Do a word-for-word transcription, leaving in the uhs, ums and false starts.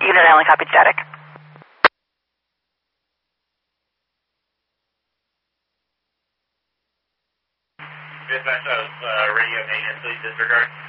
Unit Island, copied static. Dispatch, uh, radio maintenance, please disregard.